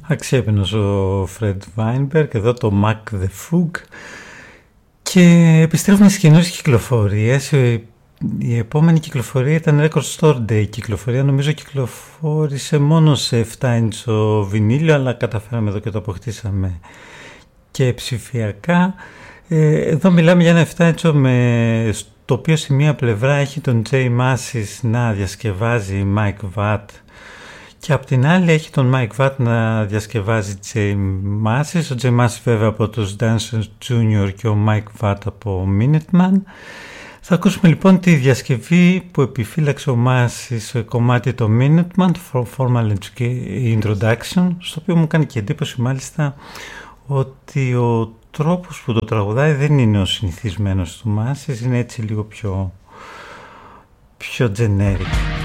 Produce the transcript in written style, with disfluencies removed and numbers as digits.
Αξιέπαινος ο Φρεντ Βάινμπεργκ, εδώ το Mac the Fug. Και επιστρέφουμε στις καινούριες κυκλοφορίες. Η επόμενη κυκλοφορία ήταν Record Store Day κυκλοφορία. Νομίζω κυκλοφόρησε μόνο σε 7 inch βινίλιο, αλλά καταφέραμε εδώ και το αποκτήσαμε και ψηφιακά. Εδώ μιλάμε για ένα 7 inch το οποίο σε μία πλευρά έχει τον Jay Mascis να διασκευάζει Mike Watt και απ' την άλλη έχει τον Mike Watt να διασκευάζει Jay Mascis. Ο Jay Mascis βέβαια από τους Dancers Junior και ο Mike Watt από Minuteman. Θα ακούσουμε λοιπόν τη διασκευή που επιφύλαξε ο Mascis στο κομμάτι το Minuteman, το Formal Introduction, στο οποίο μου κάνει και εντύπωση μάλιστα ότι ο τρόπος που το τραγουδάει δεν είναι ο συνηθισμένος του Mascis, είναι έτσι λίγο πιο generic.